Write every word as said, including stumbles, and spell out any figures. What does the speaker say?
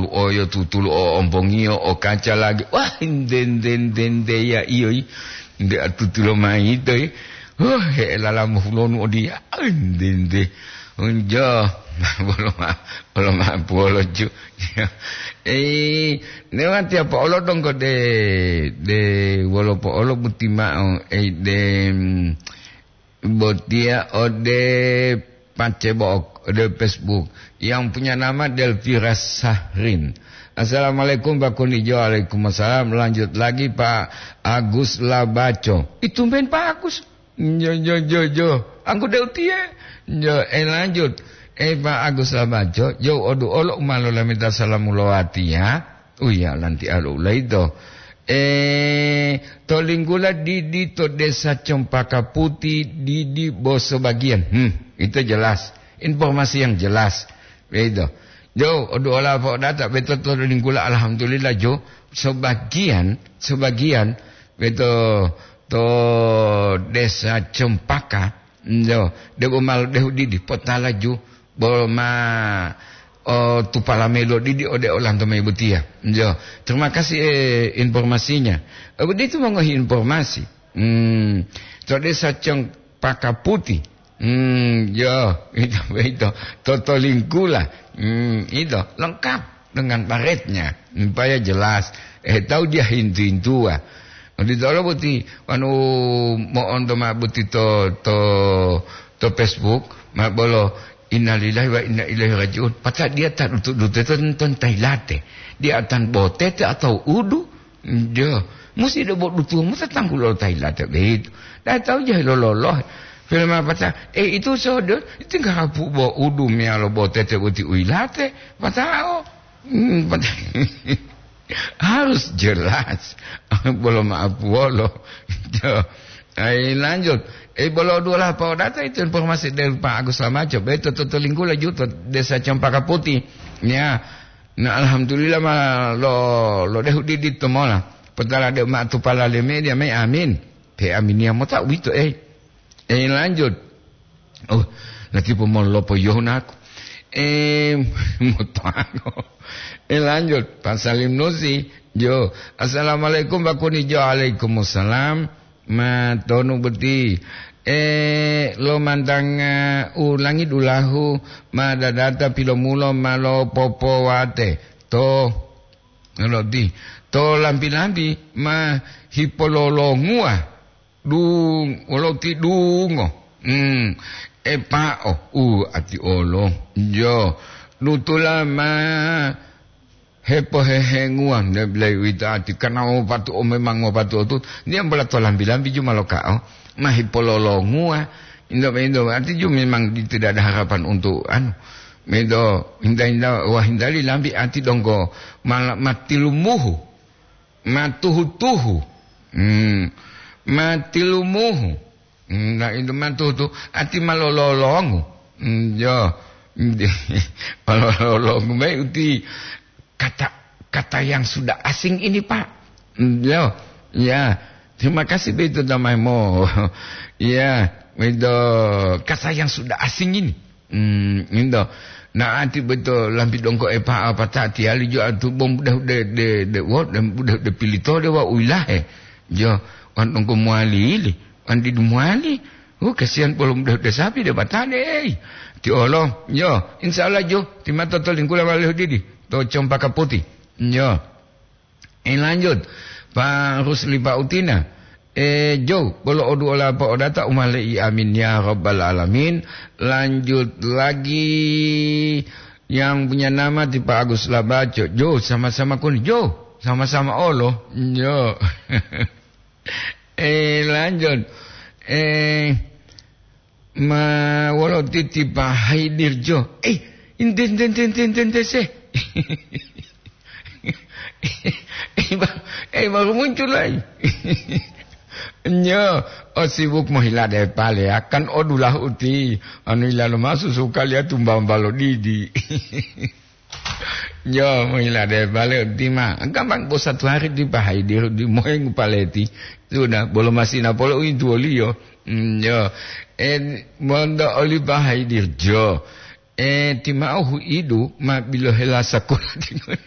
lu oyo tutul o ompongio o kaca lagi. Wah, den den den de ya iyo i. De tutul mai itu. Oh, he la muhlon odi. Den de. Unjo, belum belum bolo ju. Eh, newa tiap olo dong ko de de bolo po olo butima eh de botia ode Pacebok ode Facebook yang punya nama Delvira Sahrin. Assalamualaikum Pak Kunijo. Waalaikumsalam. Lanjut lagi Pak Agus Labaco. Itu main Pak Agus. Jo jo jo jo. Aku deutia. Jo eh lanjut. Eh Pak Agus Labaco. Jo odu olok malo lamita salamulawati ya. Oh ya lanti alula itu. Eh tolinggula Didi to desa Cempaka Putih Didi boso bagian. Hmm, itu jelas. Informasi yang jelas. Itu. Jo, odo olah pak data betul tolinggula alhamdulillah jo sebagian sebagian betul to desa Cempaka jo de mal de Didi potala jo bolma oh tu palamelo Didi ode olang to mebutia. Jo. Terima kasih eh, informasinya. Eh, itu mengohi informasi. Hmm, to desa Cempaka Putih. Hmm, yo, itu itu totolingkula. Hmm, itu lengkap dengan paretnya. Supaya jelas. Eh tahu dia hintu-hintu ah. Di dalam buti anu mo ondo ma buti to to to Facebook, ma bolo innalillahi wa inna ilaihi rajiun. Patah dia tak duduk tonton tailate. Dia akan botet atau udu. Dia mesti dia buat dutu mesti tangguh lo tailate begitu. Dah tahu je loloh. Film apa tak? Eh itu saudara itu enggak rapu bawa udu mia lo botet buti uilate. Patah hmm, patah. Harus jelas. Belum maaf bolo. Ay lanjut. Eh bolo dua lah pak data itu informasi dari Pak Agus Labaco. Betul betul lingku lagi tu desa Cempaka Putih. Ya. Nah alhamdulillah mah lo lo deh di di temola. Petala de mak tu pala le media mai amin. Pe amin ya mo tak witu eh. Eh lanjut. Oh, nanti pemol lo po yonak. Eh mutano. Eh lanjut Pak Salim Nusi. Jo. Assalamualaikum Pak Kunijo. Waalaikumsalam. Ma tonu beti. Eh lo mandang uh, ulangi dulahu ma dadata pilomulo malo popo wate. To lo di. To lampi-lampi ma hipololongua. Dung olo ti dungo. Hmm. E pa oh u ati olo. Jo. Lutula ma hepo hehe nguang de blai wita ati kana o patu o memang o patu tu dia bola to lambi-lambi cuma lo kao ma hipololo ngua indo indo arti ju memang tidak ada harapan untuk anu medo inda-inda wah hindali lambi ati donggo matilumuhu matuhu-tuhu hmm matilumuhu na indo mantu tu ati malololongu jo malololongu mai uti kata kata yang sudah asing ini Pak. Ya, ya. Terima kasih begitu damai mo. Ya, itu kata yang sudah asing ini. Hmm, itu. Nah, anti betul lampi dongko epa apa tak tiali jo atu bom dah de de de what dah de pilih to de wa ulah eh. Jo, wan dongko muali li. Andi muali. Oh, kasihan belum dah de sapi de batane eh. Ti Allah. Yo, insyaallah jo, ti mata to lingkula malih didi. To Cempaka Putih. Ya. Eh lanjut. Pak Rusli Pak Utina. Eh Jo, bolo odu ola Pak Odata umali amin ya rabbal alamin. Lanjut lagi yang punya nama di Pak Agus Labaco. Jo, sama-sama kun. Jo, sama-sama Allah. Jo. eh lanjut. Eh ma walau titi Pak Haidir Jo. Eh, inten ten ten ten ten ten se. Eh baru muncul lagi. Nya oh sibuk mahila de pale akan odulah uti anu ilalu masuk suka lihat tumbang balo Didi. Nya mahila de pale uti mah gampang bos satu hari di bahai di di moeng paleti sudah belum masih napolo itu olio. Nya eh mondo oli bahai dirjo. Eh timau idu ma bilo hela sekolah